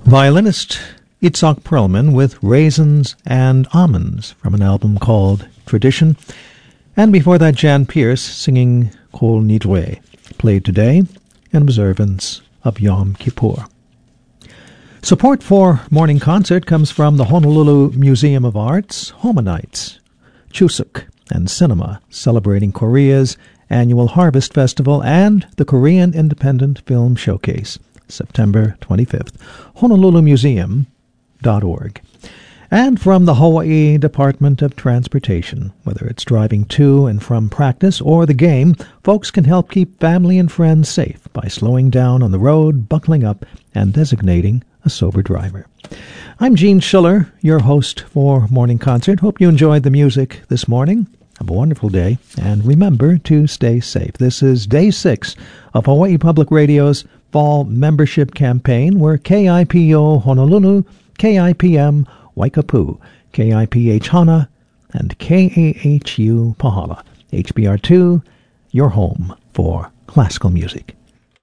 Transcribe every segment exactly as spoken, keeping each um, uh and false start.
Violinist Itzhak Perlman with Raisins and Almonds from an album called Tradition. And before that, Jan Pierce singing Kol Nidre, played today in observance of Yom Kippur. Support for Morning Concert comes from the Honolulu Museum of Art's Homa Nights, Chuseok, and Cinema, celebrating Korea's annual Harvest Festival and the Korean Independent Film Showcase, September twenty-fifth, honolulu museum dot org. And from the Hawaii Department of Transportation, whether it's driving to and from practice or the game, folks can help keep family and friends safe by slowing down on the road, buckling up, and designating a sober driver. I'm Gene Schiller, your host for Morning Concert. Hope you enjoyed the music this morning. Have a wonderful day, and remember to stay safe. This is day six of Hawaii Public Radio's Fall Membership Campaign, where K I P O Honolulu, K I P M Waikapu, K I P H Hana, and K A H U Pahala, H B R two, your home for classical music.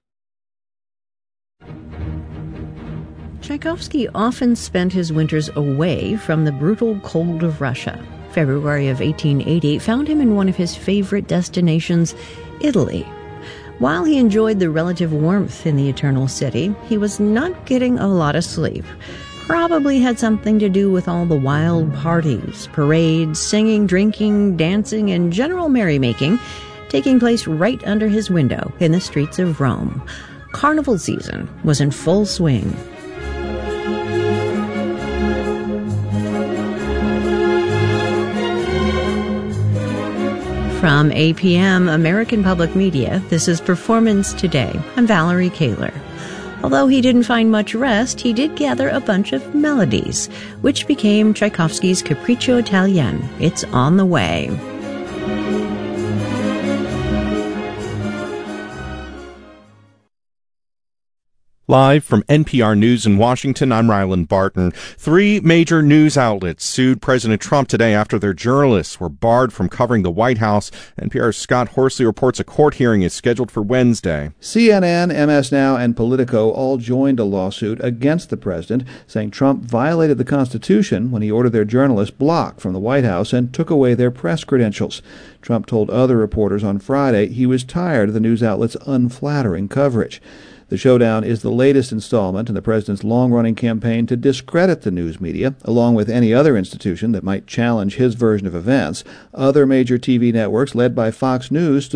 Tchaikovsky often spent his winters away from the brutal cold of Russia. February of eighteen eighty found him in one of his favorite destinations, Italy. While he enjoyed the relative warmth in the Eternal City, he was not getting a lot of sleep. Probably had something to do with all the wild parties, parades, singing, drinking, dancing, and general merrymaking taking place right under his window in the streets of Rome. Carnival season was in full swing. From A P M American Public Media, this is Performance Today. I'm Valerie Kaler. Although he didn't find much rest, he did gather a bunch of melodies, which became Tchaikovsky's Capriccio Italien. It's on the way. Live from N P R News in Washington, I'm Ryland Barton. Three major news outlets sued President Trump today after their journalists were barred from covering the White House. N P R's Scott Horsley reports a court hearing is scheduled for Wednesday. C N N, M S Now, and Politico all joined a lawsuit against the president, saying Trump violated the Constitution when he ordered their journalists blocked from the White House and took away their press credentials. Trump told other reporters on Friday he was tired of the news outlet's unflattering coverage. The showdown is the latest installment in the president's long-running campaign to discredit the news media, along with any other institution that might challenge his version of events. Other major T V networks, led by Fox News,